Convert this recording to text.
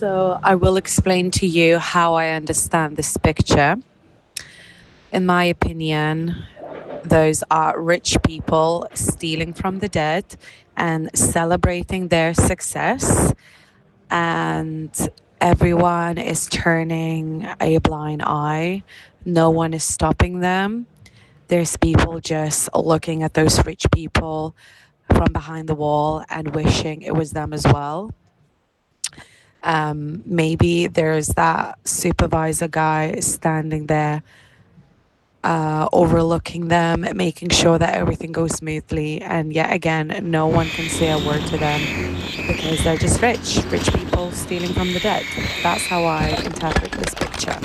So I will explain to you how I understand this picture. In my opinion, those are rich people stealing from the dead and celebrating their success, and everyone is turning a blind eye. No one is stopping them. There's people just looking at those rich people from behind the wall and wishing it was them as well. Maybe there's that supervisor guy standing there, overlooking them, making sure that everything goes smoothly. And yet again, no one can say a word to them because they're just rich people stealing from the dead. That's how I interpret this picture.